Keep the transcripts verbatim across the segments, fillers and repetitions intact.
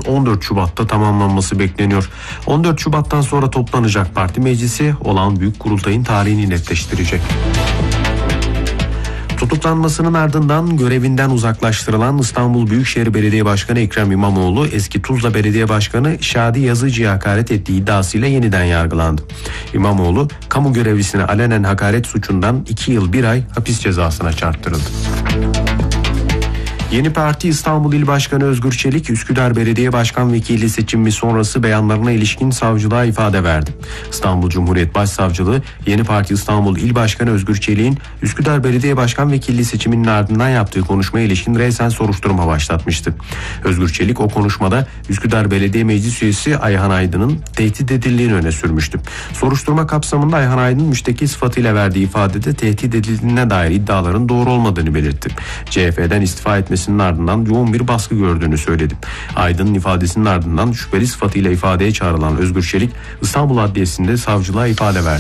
on dört Şubat'ta tamamlanması bekleniyor. on dört Şubat'tan sonra toplanacak parti meclisi olağan büyük kurultayın tarihini netleştirecek. Tutuklanmasının ardından görevinden uzaklaştırılan İstanbul Büyükşehir Belediye Başkanı Ekrem İmamoğlu, eski Tuzla Belediye Başkanı Şadi Yazıcı'ya hakaret ettiği iddiasıyla yeniden yargılandı. İmamoğlu, kamu görevlisine alenen hakaret suçundan iki yıl bir ay hapis cezasına çarptırıldı. Yeni Parti İstanbul İl Başkanı Özgür Çelik, Üsküdar Belediye Başkan Vekili seçimi sonrası beyanlarına ilişkin savcılığa ifade verdi. İstanbul Cumhuriyet Başsavcılığı, Yeni Parti İstanbul İl Başkanı Özgür Çelik'in Üsküdar Belediye Başkan Vekili seçiminin ardından yaptığı konuşmaya ilişkin resen soruşturma başlatmıştı. Özgür Çelik o konuşmada Üsküdar Belediye Meclis Üyesi Ayhan Aydın'ın tehdit edildiğini öne sürmüştü. Soruşturma kapsamında Ayhan Aydın müşteki sıfatıyla verdiği ifadede tehdit edildiğine dair iddiaların doğru olmadığını belirtti. C H P'den istifa etmesi ardından yoğun bir baskı gördüğünü söyledi. Aydın'ın ifadesinin ardından şüpheli sıfatıyla ifadeye çağrılan Özgür Çelik, İstanbul Adliyesi'nde savcılığa ifade verdi.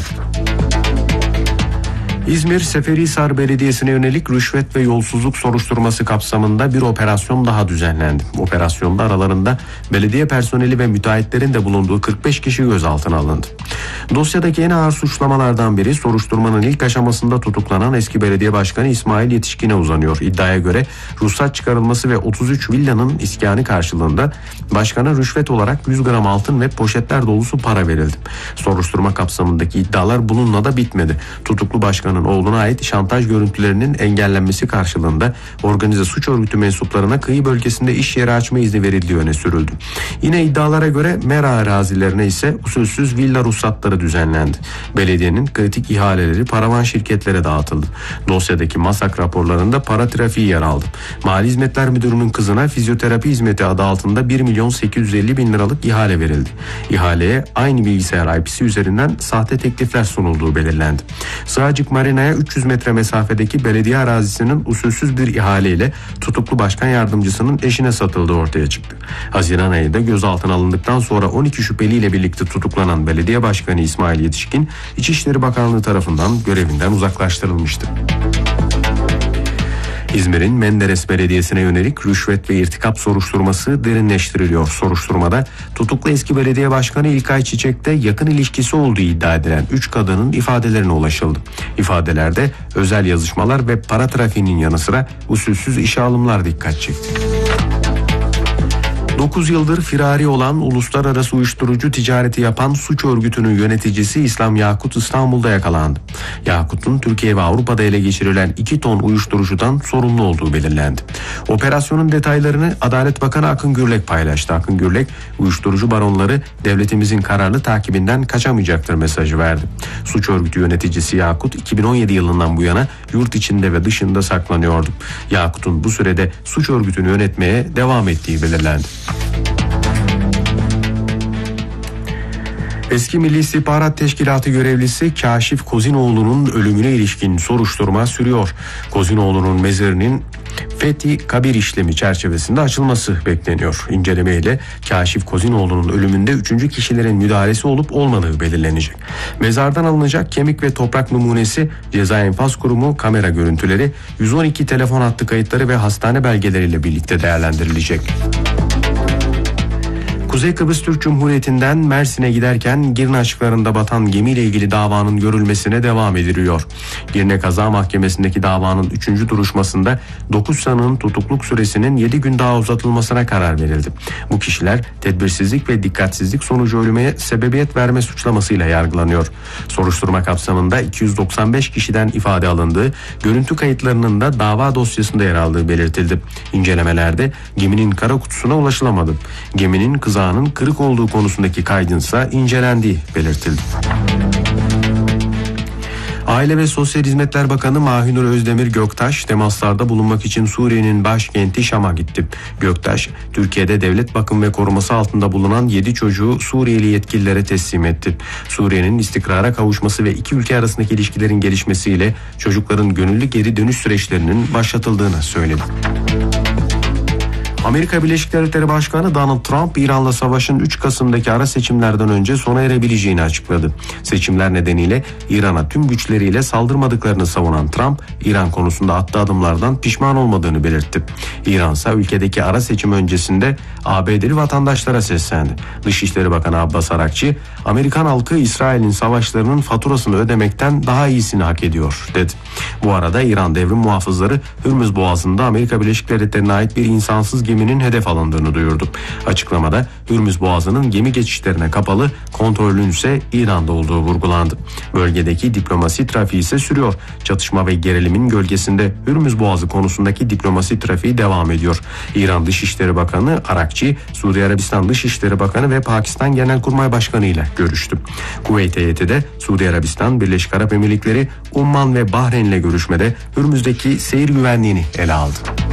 İzmir Seferihisar Belediyesi'ne yönelik rüşvet ve yolsuzluk soruşturması kapsamında bir operasyon daha düzenlendi. Operasyonda aralarında belediye personeli ve müteahhitlerin de bulunduğu kırk beş kişi gözaltına alındı. Dosyadaki en ağır suçlamalardan biri soruşturmanın ilk aşamasında tutuklanan eski belediye başkanı İsmail Yetişkin'e uzanıyor. İddiaya göre ruhsat çıkarılması ve otuz üç villanın iskanı karşılığında başkana rüşvet olarak yüz gram altın ve poşetler dolusu para verildi. Soruşturma kapsamındaki iddialar bununla da bitmedi. Tutuklu başkanın oğluna ait şantaj görüntülerinin engellenmesi karşılığında organize suç örgütü mensuplarına kıyı bölgesinde iş yeri açma izni verildiği öne sürüldü. Yine iddialara göre mera arazilerine ise usulsüz villa ruhsatları düzenlendi. Belediyenin kritik ihaleleri paravan şirketlere dağıtıldı. Dosyadaki MASAK raporlarında para trafiği yer aldı. Mali Hizmetler Müdürü'nün kızına fizyoterapi hizmeti adı altında bir milyon sekiz yüz elli bin liralık ihale verildi. İhaleye aynı bilgisayar I P'si üzerinden sahte teklifler sunulduğu belirlendi. Sığacık Marina'ya üç yüz metre mesafedeki belediye arazisinin usulsüz bir ihaleyle tutuklu başkan yardımcısının eşine satıldığı ortaya çıktı. Haziran ayında gözaltına alındıktan sonra on iki şüpheliyle birlikte tutuklanan belediye başkanı İsmail Yetişkin, İçişleri Bakanlığı tarafından görevinden uzaklaştırılmıştı. İzmir'in Menderes Belediyesi'ne yönelik rüşvet ve irtikap soruşturması derinleştiriliyor. Soruşturmada tutuklu eski belediye başkanı İlkay Çiçek'te yakın ilişkisi olduğu iddia edilen üç kadının ifadelerine ulaşıldı. İfadelerde özel yazışmalar ve para trafiğinin yanı sıra usulsüz işe alımlar dikkat çekti. dokuz yıldır firari olan uluslararası uyuşturucu ticareti yapan suç örgütünün yöneticisi İslam Yakut İstanbul'da yakalandı. Yakut'un Türkiye ve Avrupa'da ele geçirilen iki ton uyuşturucudan sorumlu olduğu belirlendi. Operasyonun detaylarını Adalet Bakanı Akın Gürlek paylaştı. Akın Gürlek, uyuşturucu baronları devletimizin kararlı takibinden kaçamayacaktır mesajı verdi. Suç örgütü yöneticisi Yakut iki bin on yedi yılından bu yana yurt içinde ve dışında saklanıyordu. Yakut'un bu sürede suç örgütünü yönetmeye devam ettiği belirlendi. Eski Milli İstihbarat Teşkilatı görevlisi Kaşif Kozinoğlu'nun ölümüne ilişkin soruşturma sürüyor. Kozinoğlu'nun mezarının Fethi Kabir işlemi çerçevesinde açılması bekleniyor. İncelemeyle Kaşif Kozinoğlu'nun ölümünde üçüncü kişilerin müdahalesi olup olmadığı belirlenecek. Mezardan alınacak kemik ve toprak numunesi, Ceza Enfaz Kurumu kamera görüntüleri, yüz on iki telefon hattı kayıtları ve hastane belgeleriyle birlikte değerlendirilecek. Kuzey Kıbrıs Türk Cumhuriyeti'nden Mersin'e giderken Girne açıklarında batan gemiyle ilgili davanın görülmesine devam ediliyor. Girne Kaza Mahkemesi'ndeki davanın üçüncü duruşmasında dokuz sanığın tutukluk süresinin yedi gün daha uzatılmasına karar verildi. Bu kişiler tedbirsizlik ve dikkatsizlik sonucu ölüme sebebiyet verme suçlamasıyla yargılanıyor. Soruşturma kapsamında iki yüz doksan beş kişiden ifade alındığı, görüntü kayıtlarının da dava dosyasında yer aldığı belirtildi. İncelemelerde geminin kara kutusuna ulaşılamadı. Geminin kızağının kırık olduğu konusundaki kaydınsa incelendiği belirtildi. Aile ve Sosyal Hizmetler Bakanı Mahinur Özdemir Göktaş temaslarda bulunmak için Suriye'nin başkenti Şam'a gitti. Göktaş, Türkiye'de devlet bakım ve koruması altında bulunan yedi çocuğu Suriyeli yetkililere teslim etti. Suriye'nin istikrara kavuşması ve iki ülke arasındaki ilişkilerin gelişmesiyle çocukların gönüllü geri dönüş süreçlerinin başlatıldığını söyledi. Amerika Birleşik Devletleri Başkanı Donald Trump, İran'la savaşın üç Kasım'daki ara seçimlerden önce sona erebileceğini açıkladı. Seçimler nedeniyle İran'a tüm güçleriyle saldırmadıklarını savunan Trump, İran konusunda attığı adımlardan pişman olmadığını belirtti. İran ise ülkedeki ara seçim öncesinde A B D'li vatandaşlara seslendi. Dışişleri Bakanı Abbas Arakçı, Amerikan halkı İsrail'in savaşlarının faturasını ödemekten daha iyisini hak ediyor dedi. Bu arada İran devrim muhafızları Hürmüz Boğazı'nda Amerika Birleşik Devletleri'ne ait bir insansız geminin hedef alındığını duyurdu. Açıklamada Hürmüz Boğazı'nın gemi geçişlerine kapalı, kontrolün ise İran'da olduğu vurgulandı. Bölgedeki diplomasi trafiği ise sürüyor. Çatışma ve gerilimin gölgesinde Hürmüz Boğazı konusundaki diplomasi trafiği devam ediyor. İran Dışişleri Bakanı Arakçı, Suudi Arabistan Dışişleri Bakanı ve Pakistan Genelkurmay Başkanı ile görüştü. Kuveyt heyeti de Suudi Arabistan, Birleşik Arap Emirlikleri, Umman ve Bahreyn ile görüşmede Hürmüz'deki seyir güvenliğini ele aldı.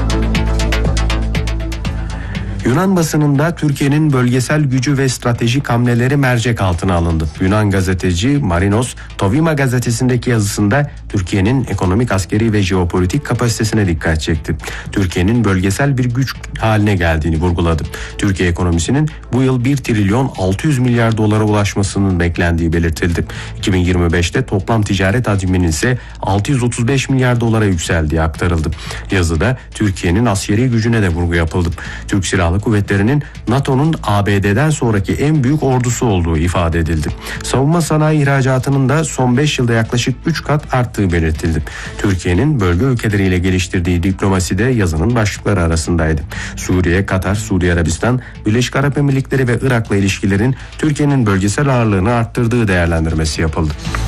Yunan basınında Türkiye'nin bölgesel gücü ve stratejik hamleleri mercek altına alındı. Yunan gazeteci Marinos, Tovima gazetesindeki yazısında Türkiye'nin ekonomik, askeri ve jeopolitik kapasitesine dikkat çekti. Türkiye'nin bölgesel bir güç haline geldiğini vurguladı. Türkiye ekonomisinin bu yıl bir trilyon altı yüz milyar dolara ulaşmasının beklendiği belirtildi. iki bin yirmi beşte toplam ticaret hacminin ise altı yüz otuz beş milyar dolara yükseldiği aktarıldı. Yazıda Türkiye'nin askeri gücüne de vurgu yapıldı. Türk Silahlı Kuvvetleri'nin NATO'nun A B D'den sonraki en büyük ordusu olduğu ifade edildi. Savunma sanayi ihracatının da son beş yılda yaklaşık üç kat arttığı belirtildi. Türkiye'nin bölge ülkeleriyle geliştirdiği diplomasi de yazının başlıkları arasındaydı. Suriye, Katar, Suudi Arabistan, Birleşik Arap Emirlikleri ve Irak'la ilişkilerin Türkiye'nin bölgesel ağırlığını arttırdığı değerlendirmesi yapıldı.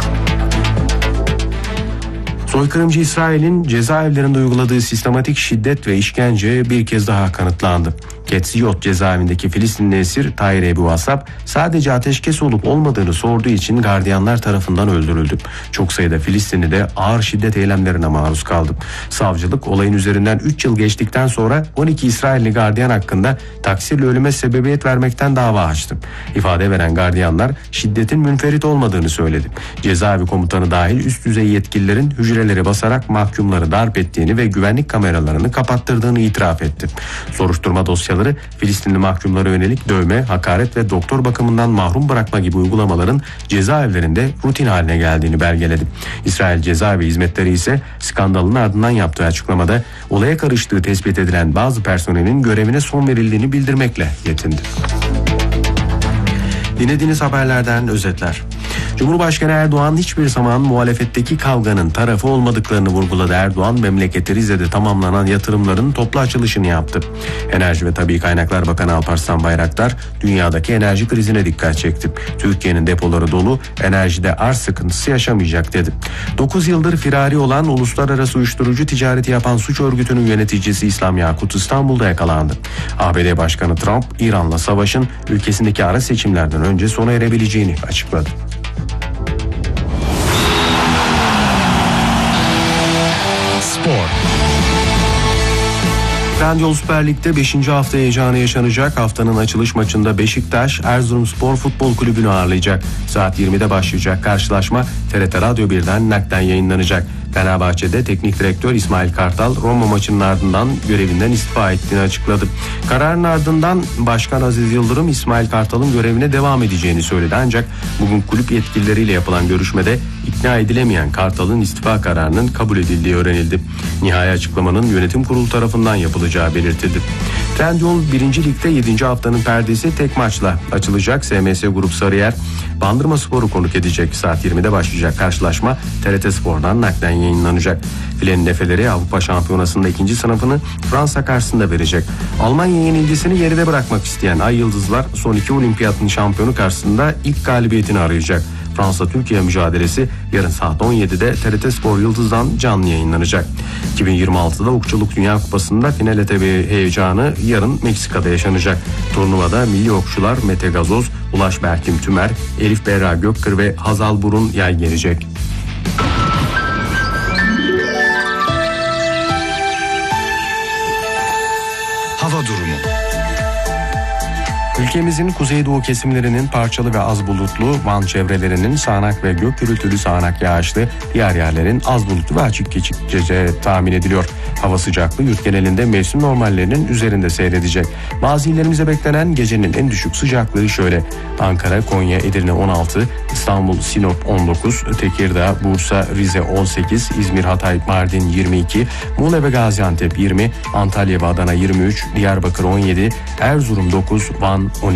Soykırımcı İsrail'in cezaevlerinde uyguladığı sistematik şiddet ve işkence bir kez daha kanıtlandı. Ketziyot cezaevindeki Filistinli esir Tahir Ebu Asab sadece ateşkes olup olmadığını sorduğu için gardiyanlar tarafından öldürüldü. Çok sayıda Filistinli de ağır şiddet eylemlerine maruz kaldı. Savcılık olayın üzerinden üç yıl geçtikten sonra on iki İsrailli gardiyan hakkında taksirle ölüme sebebiyet vermekten dava açtı. İfade veren gardiyanlar şiddetin münferit olmadığını söyledi. Cezaevi komutanı dahil üst düzey yetkililerin hücreleri basarak mahkumları darp ettiğini ve güvenlik kameralarını kapattırdığını itiraf etti. Soruşturma dosyaları Filistinli mahkumlara yönelik dövme, hakaret ve doktor bakımından mahrum bırakma gibi uygulamaların cezaevlerinde rutin haline geldiğini belgeledi. İsrail Cezaevi Hizmetleri ise skandalın ardından yaptığı açıklamada olaya karıştığı tespit edilen bazı personelin görevine son verildiğini bildirmekle yetindi. Dinlediğiniz haberlerden özetler. Cumhurbaşkanı Erdoğan hiçbir zaman muhalefetteki kavganın tarafı olmadıklarını vurguladı. Erdoğan memleketi Rize'de tamamlanan yatırımların toplu açılışını yaptı. Enerji ve Tabii Kaynaklar Bakanı Alparslan Bayraktar dünyadaki enerji krizine dikkat çekti. Türkiye'nin depoları dolu, enerjide arz sıkıntısı yaşamayacak dedi. dokuz yıldır firari olan uluslararası uyuşturucu ticareti yapan suç örgütünün yöneticisi İslam Yakut İstanbul'da yakalandı. A B D Başkanı Trump, İran'la savaşın ülkesindeki ara seçimlerden önce sona erebileceğini açıkladı. Spor. Trendyol Süper Lig'de beşinci hafta heyecanı yaşanacak. Haftanın açılış maçında Beşiktaş Erzurumspor Futbol Kulübü'nü ağırlayacak. Saat yirmide başlayacak karşılaşma T R T Radyo birden nakden yayınlanacak. Fenerbahçe'de teknik direktör İsmail Kartal Roma maçının ardından görevinden istifa ettiğini açıkladı. Kararın ardından Başkan Aziz Yıldırım İsmail Kartal'ın görevine devam edeceğini söyledi, ancak bugün kulüp yetkilileriyle yapılan görüşmede ikna edilemeyen Kartal'ın istifa kararının kabul edildiği öğrenildi. Nihai açıklamanın yönetim kurulu tarafından yapılacağı belirtildi. Trendyol birinci Lig'de yedinci haftanın perdesi tek maçla açılacak. S M S Grup Sarıyer Bandırmaspor'u konuk edecek. Saat yirmide başlayacak karşılaşma T R T Spor'dan naklen yayınlanacak. Filenin Efeleri Avrupa Şampiyonası'nda ikinci sınıfını Fransa karşısında verecek. Almanya yenilgisini geride bırakmak isteyen Ay Yıldızlar son iki olimpiyatın şampiyonu karşısında ilk galibiyetini arayacak. Fransa-Türkiye mücadelesi yarın saat on yedide T R T Spor Yıldız'dan canlı yayınlanacak. iki bin yirmi altıda Okçuluk Dünya Kupası'nda final etebi heyecanı yarın Meksika'da yaşanacak. Turnuvada milli okçular Mete Gazoz, Ulaş Berkim Tümer, Elif Berra Gökkır ve Hazal Burun yay gelecek. Hava durumu. Ülkemizin kuzeydoğu kesimlerinin parçalı ve az bulutlu, Van çevrelerinin sağanak ve gök gürültülü sağanak yağışlı, diğer yerlerin az bulutlu ve açık geçici tahmin ediliyor. Hava sıcaklığı yurt genelinde mevsim normallerinin üzerinde seyredecek. Bazı illerimize beklenen gecenin en düşük sıcaklığı şöyle: Ankara, Konya, Edirne on altı, İstanbul, Sinop on dokuz, Tekirdağ, Bursa, Rize on sekiz, İzmir, Hatay, Mardin yirmi iki, Muğla ve Gaziantep yirmi, Antalya ve Adana yirmi üç, Diyarbakır on yedi, Erzurum dokuz, Van on iki.